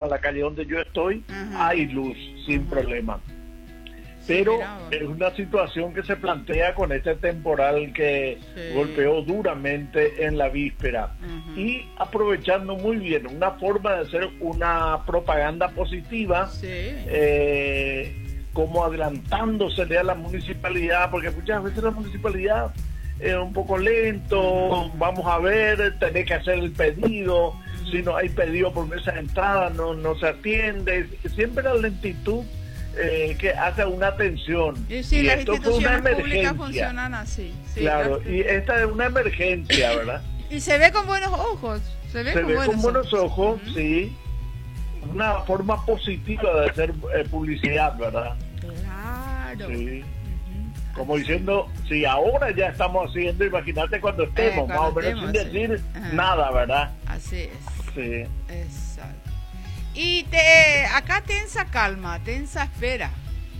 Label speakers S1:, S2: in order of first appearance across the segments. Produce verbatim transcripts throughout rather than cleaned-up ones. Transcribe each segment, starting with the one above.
S1: la calle donde yo estoy,
S2: Ajá.
S1: hay luz sin
S2: Ajá.
S1: problema. Pero
S2: mira,
S1: es una situación que se plantea con este temporal que
S2: Sí.
S1: golpeó duramente en la víspera.
S2: Ujú.
S1: Y aprovechando muy bien, una forma de hacer una propaganda positiva,
S2: Sí.
S1: eh, como adelantándosele a la municipalidad, porque muchas veces la municipalidad es un poco lento, vamos a ver, tenés que hacer el pedido, si no hay pedido por mesa de entrada no, no se atiende, siempre la lentitud eh, que hace una atención.
S2: Y sí,
S1: Y
S2: las
S1: esto fue una
S2: instituciones públicas
S1: emergencia.
S2: funcionan así. Sí,
S1: Claro,
S2: las-
S1: y esta es una emergencia, ¿verdad?
S2: y se ve con buenos ojos. Se ve,
S1: Se
S2: con,
S1: ve
S2: buenos
S1: con buenos ojos,
S2: Ujú.
S1: sí, una forma positiva de hacer eh, publicidad, ¿verdad?
S2: Claro.
S1: Sí.
S2: Ujú.
S1: Como
S2: Así.
S1: diciendo, si ahora ya estamos haciendo, imagínate cuando estemos,
S2: Eh,
S1: más o
S2: cuando
S1: menos sin
S2: estemos, sí.
S1: decir
S2: Ajá.
S1: nada, ¿verdad?
S2: Así es.
S1: Sí.
S2: Exacto. Y te, acá tensa calma, tensa espera.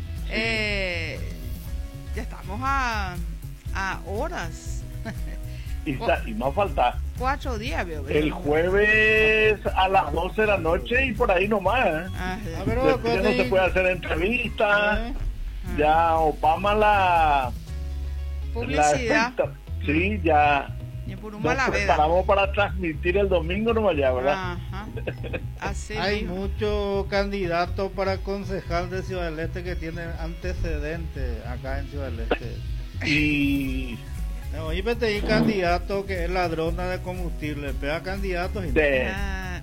S2: Eh, ya estamos a, a horas.
S1: Y, sa- y no falta
S2: Cuatro días, veo. veo.
S1: el jueves a las doce de la noche y por ahí nomás, ¿eh?
S2: Ah,
S3: A ver,
S1: Después ya no se puede hacer entrevistas,
S3: Eh,
S2: ah.
S1: ya Obama la...
S2: Publicidad.
S1: la sí, ya
S2: Ni por un
S1: nos
S2: mala veda.
S1: preparamos para transmitir el domingo nomás ya, ¿verdad?
S2: Ajá. Así
S3: Hay
S2: mismo.
S3: muchos candidatos para concejal de Ciudad del Este que tienen antecedentes acá en Ciudad del Este.
S1: Y
S3: No, y vete ahí candidato que es ladrona de combustible, pega candidatos y
S1: de...
S2: Ah,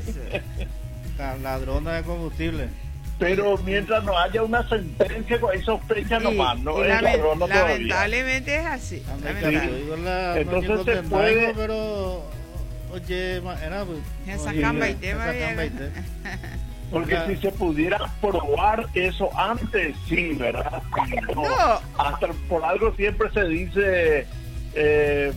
S3: ca- ladrona de combustible.
S1: Pero mientras no haya una sentencia, hay sospecha
S2: y-
S1: nomás, no
S2: y
S1: es
S2: lamen-
S1: ladrona todavía.
S2: lamentablemente es así.
S3: Anda,
S2: lamentable.
S3: yo digo la-
S1: Entonces
S3: no
S1: se
S3: digo
S1: puede-
S3: tenaigo, pero oye, ma- era pues,
S2: Esa
S3: oye,
S2: camba y
S3: esa
S2: tema,
S3: camba y
S2: ya.
S3: te-
S1: Porque
S3: Ajá.
S1: si se pudiera probar eso antes, sí, ¿verdad? No,
S2: No.
S1: hasta por algo siempre se dice eh,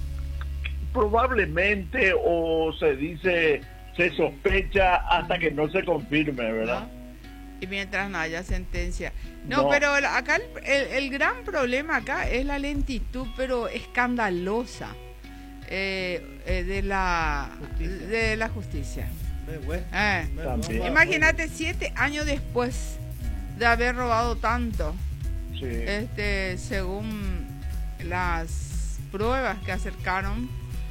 S1: probablemente o se dice se sospecha hasta que no se confirme, ¿verdad?
S2: ¿No? Y mientras no haya sentencia. No,
S1: No.
S2: pero el- acá el, el- el gran problema acá es la lentitud, pero escandalosa eh, eh, de la
S3: Justicia.
S2: de la justicia.
S3: Ve, güey.
S2: Eh,
S3: Ve,
S1: También.
S3: no va,
S2: Imagínate siete años después de haber robado tanto,
S1: Sí.
S2: este, según las pruebas que acercaron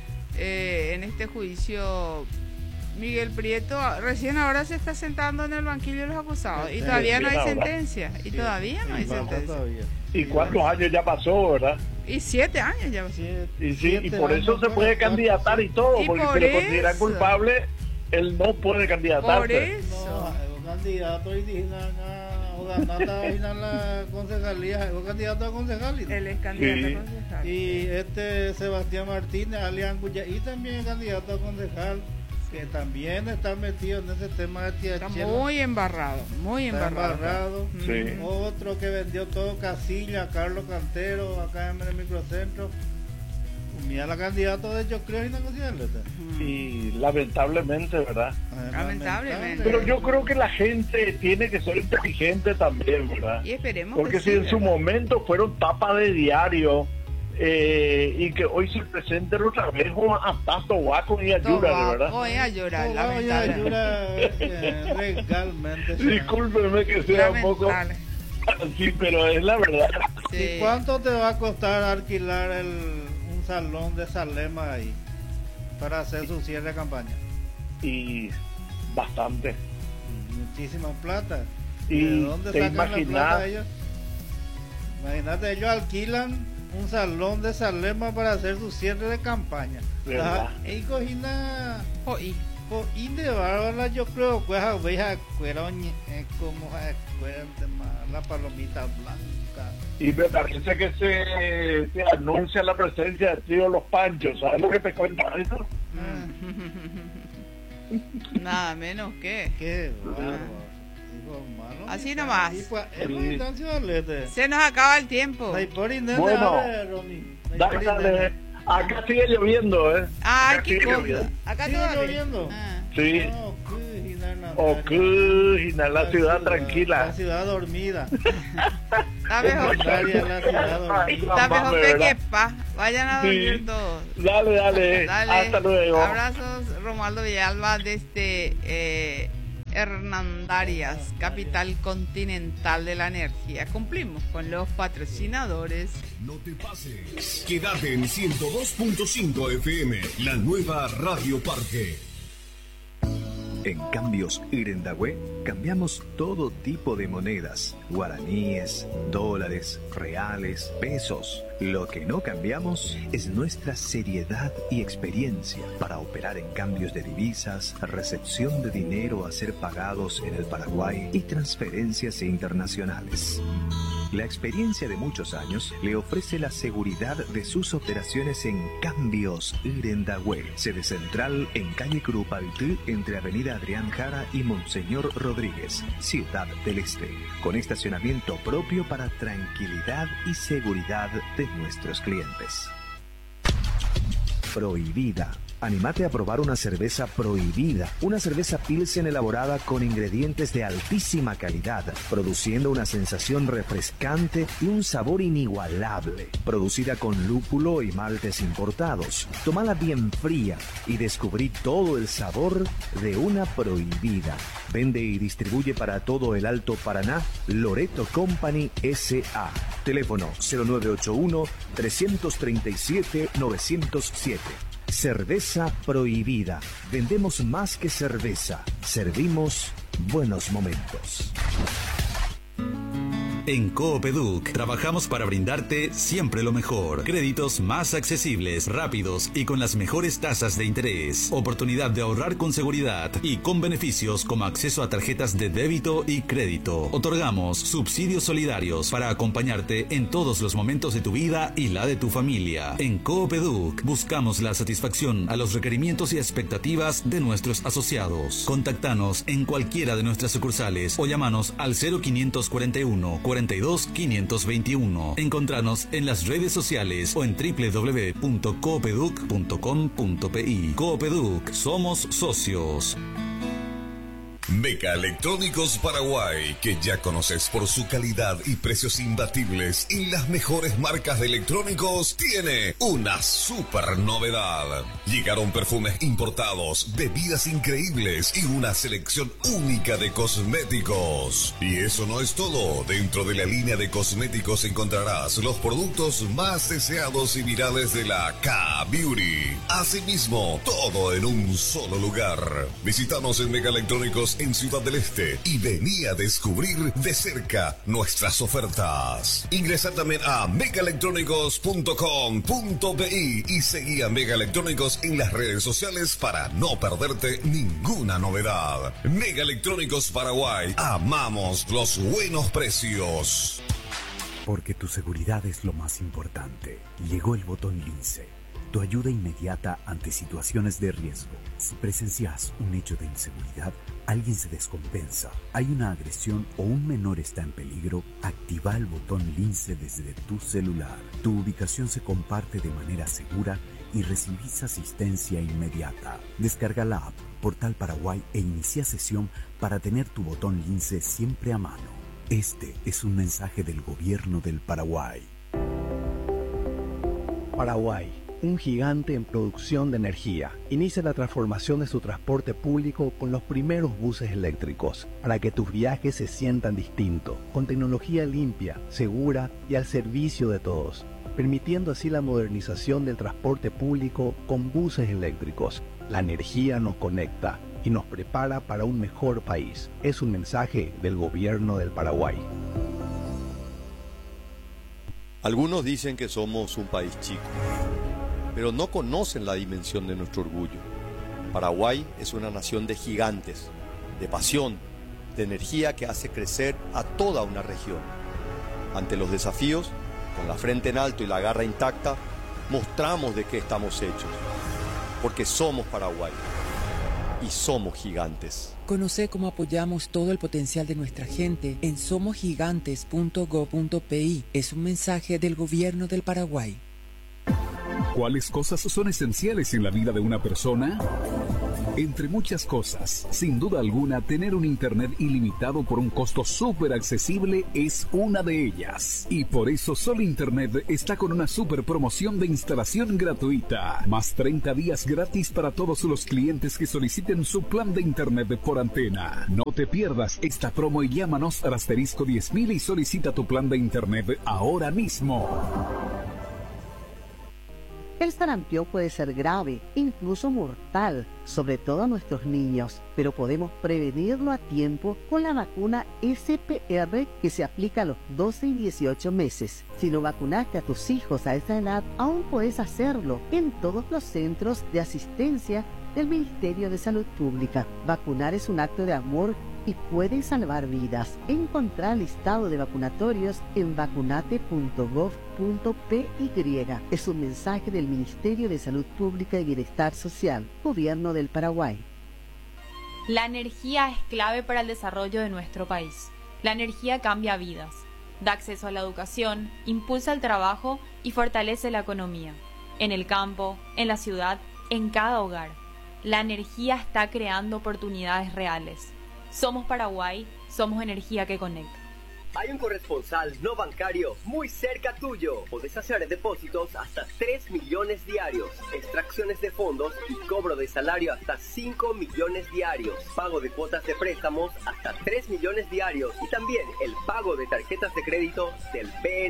S2: eh, en este juicio. Miguel Prieto recién ahora se está sentando en el banquillo de los acusados y
S3: Sí,
S2: todavía no hay
S1: recién ahora.
S2: sentencia y
S3: Sí,
S2: todavía no hay
S3: sí, vamos
S2: sentencia
S3: todavía.
S1: ¿Y cuántos años ya pasó, verdad?
S2: y siete años ya.
S3: Siete-
S1: Y sí, y
S3: siete
S1: por eso
S3: años
S1: se puede
S3: para-
S1: candidatar y todo,
S2: Y
S1: porque
S2: por
S1: si lo consideran
S2: eso.
S1: culpable, él no puede
S2: Por
S1: candidatarse.
S2: eso.
S3: No, el candidato y dijeron, ah, o ganata a la concejalía, el candidato a concejal. y-
S2: Él es candidato
S1: Sí.
S2: a concejal.
S3: Y este Sebastián Martínez, alias Cuya, y también es candidato a concejal, que también está metido en ese tema de
S2: Está
S3: Tiachela.
S2: muy embarrado, muy
S3: Está
S2: embarrado.
S3: embarrado.
S1: Sí.
S2: Ujú.
S3: Otro que vendió todo Casilla, Carlos Cantero, acá en el microcentro. Mira la candidata de Yo Creo y no considerarle.
S1: Y lamentablemente, ¿verdad?
S2: Lamentablemente.
S1: Pero yo creo que la gente tiene que ser inteligente también, ¿verdad?
S2: Y esperemos
S1: Porque
S2: que
S1: si
S2: sí,
S1: en su
S2: ¿verdad?
S1: momento fueron tapas de diario eh, y que hoy se presenten otra vez como a tanto guaco y ayuda, ¿verdad?
S2: Voy a llorar,
S3: Todo vaya
S2: lamentable.
S3: ayuda eh, legalmente.
S1: Discúlpeme que sea un poco
S2: Lamentable.
S1: así, pero es la verdad.
S2: Sí.
S3: ¿Y cuánto te va a costar alquilar el, un salón de Salema ahí para hacer su cierre de campaña?
S1: Y bastante.
S3: Muchísima plata.
S1: Y
S3: ¿De dónde
S1: te
S3: sacan la
S1: imaginas-
S3: plata ellos? Imagínate, ellos alquilan un salón de Salema para hacer su cierre de campaña.
S1: ¿Verdad?
S3: Y cogina
S2: Oí.
S3: po inde bárbara, yo creo que esa veja cueroñe es como cuerente la palomita blanca.
S1: Y me parece que se, se anuncia la presencia de tío Los Panchos. ¿Sabes lo que te cuenta eso?
S3: Ah,
S2: Nada menos que.
S3: qué bárbaro. Hijo malo,
S2: Así
S3: mi
S2: nomás.
S3: cara. Y pues, es
S1: Sí.
S3: muy tan ciudadete.
S2: Se nos acaba el tiempo.
S3: Ay, por inende,
S1: Bueno.
S3: a ver, Ronnie. Ay,
S1: Dale,
S3: por
S1: dale.
S3: inende.
S1: Acá sigue lloviendo, ¿eh?
S2: Ay,
S1: Acá
S2: qué
S1: sigue
S2: cosa.
S1: lloviendo.
S2: Acá
S3: ¿Sigue
S2: todavía.
S3: lloviendo?
S2: Ah.
S1: Sí.
S3: No, qué ginana,
S1: Ok,
S3: María.
S1: la ciudad
S3: La
S1: tranquila.
S3: ciudad dormida.
S2: Está mejor.
S3: María, la ciudad dormida.
S2: Está mejor
S1: Mamá,
S2: que
S1: ¿verdad?
S2: pa. Vayan a dormir
S1: Sí.
S2: todos.
S1: Dale, dale.
S2: Dale.
S1: Hasta luego.
S2: Abrazos, Romualdo Villalba, desde eh, Hernandarias, capital continental de la energía. Cumplimos con los patrocinadores.
S4: No te pases. Quédate en ciento dos punto cinco F M, la nueva Radio Parque.
S5: En Cambios Irendahue cambiamos todo tipo de monedas, guaraníes, dólares, reales, pesos. Lo que no cambiamos es nuestra seriedad y experiencia para operar en cambios de divisas, recepción de dinero a ser pagados en el Paraguay y transferencias internacionales. La experiencia de muchos años le ofrece la seguridad de sus operaciones en Cambios Irendahue, sede central en calle Curupaytí, entre Avenida Adrián Jara y Monseñor Rodríguez, Ciudad del Este, con estacionamiento propio para tranquilidad y seguridad de nuestros clientes. Prohibida. Anímate a probar una cerveza Prohibida, una cerveza Pilsen elaborada con ingredientes de altísima calidad, produciendo una sensación refrescante y un sabor inigualable. Producida con lúpulo y maltes importados. Tómala bien fría y descubrí todo el sabor de una Prohibida. Vende y distribuye para todo el Alto Paraná Loreto Company S A. Teléfono cero nueve ocho uno, tres tres siete, nueve cero siete. Cerveza Prohibida. Vendemos más que cerveza. Servimos buenos momentos.
S6: En Coopeduc trabajamos para brindarte siempre lo mejor. Créditos más accesibles, rápidos y con las mejores tasas de interés. Oportunidad de ahorrar con seguridad y con beneficios como acceso a tarjetas de débito y crédito. Otorgamos subsidios solidarios para acompañarte en todos los momentos de tu vida y la de tu familia. En Coopeduc buscamos la satisfacción a los requerimientos y expectativas de nuestros asociados. Contactanos en cualquiera de nuestras sucursales o llamanos al cero quinientos cuarenta y uno, cuarenta y dos, quinientos veintiuno. Encontranos en las redes sociales o en doble u doble u doble u punto coopeduc punto com punto pi. Coopeduc, somos socios.
S4: Meca Electrónicos Paraguay, que ya conoces por su calidad y precios imbatibles y las mejores marcas de electrónicos, tiene una super novedad. Llegaron perfumes importados, bebidas increíbles y una selección única de cosméticos. Y eso no es todo. Dentro de la línea de cosméticos encontrarás los productos más deseados y virales de la K-Beauty. Asimismo, todo en un solo lugar. Visítanos en Meca Electrónicos en Ciudad del Este y vení a descubrir de cerca nuestras ofertas. Ingresa también a mega electrónicos punto com punto pi y seguí a Mega Electrónicos en las redes sociales para no perderte ninguna novedad. Mega Electrónicos Paraguay, amamos los buenos precios.
S7: Porque tu seguridad es lo más importante. Llegó el botón Lince, tu ayuda inmediata ante situaciones de riesgo. Si presencias un hecho de inseguridad, alguien se descompensa, hay una agresión o un menor está en peligro, activa el botón Lince desde tu celular. Tu ubicación se comparte de manera segura y recibís asistencia inmediata. Descarga la app Portal Paraguay e inicia sesión para tener tu botón Lince siempre a mano. Este es un mensaje del Gobierno del Paraguay.
S8: Paraguay, un gigante en producción de energía, inicia la transformación de su transporte público con los primeros buses eléctricos, para que tus viajes se sientan distintos, con tecnología limpia, segura y al servicio de todos, permitiendo así la modernización del transporte público con buses eléctricos. La energía nos conecta y nos prepara para un mejor país. Es un mensaje del Gobierno del Paraguay.
S9: Algunos dicen que somos un país chico, pero no conocen la dimensión de nuestro orgullo. Paraguay es una nación de gigantes, de pasión, de energía que hace crecer a toda una región. Ante los desafíos, con la frente en alto y la garra intacta, mostramos de qué estamos hechos, porque somos Paraguay y somos gigantes.
S10: Conoce cómo apoyamos todo el potencial de nuestra gente en somos gigantes punto gob punto pi. Es un mensaje del Gobierno del Paraguay.
S11: ¿Cuáles cosas son esenciales en la vida de una persona? Entre muchas cosas, sin duda alguna, tener un internet ilimitado por un costo súper accesible es una de ellas. Y por eso Sol Internet está con una super promoción de instalación gratuita. Más treinta días gratis para todos los clientes que soliciten su plan de internet por antena. No te pierdas esta promo y llámanos al asterisco diez mil y solicita tu plan de internet ahora mismo.
S12: El sarampión puede ser grave, incluso mortal, sobre todo a nuestros niños, pero podemos prevenirlo a tiempo con la vacuna S P R que se aplica a los doce y dieciocho meses. Si no vacunaste a tus hijos a esa edad, aún puedes hacerlo en todos los centros de asistencia del Ministerio de Salud Pública. Vacunar es un acto de amor y puede salvar vidas. Encontrar el listado de vacunatorios en vacunate punto gov punto p y. Es un mensaje del Ministerio de Salud Pública y Bienestar Social, Gobierno del Paraguay.
S13: La energía es clave para el desarrollo de nuestro país. La energía cambia vidas, da acceso a la educación, impulsa el trabajo y fortalece la economía. En el campo, en la ciudad, en cada hogar. La energía está creando oportunidades reales. Somos Paraguay, somos energía que conecta.
S14: Hay un corresponsal no bancario muy cerca tuyo. Podés hacer depósitos hasta tres millones diarios, extracciones de fondos y cobro de salario hasta cinco millones diarios, pago de cuotas de préstamos hasta tres millones diarios y también el pago de tarjetas de crédito del B N.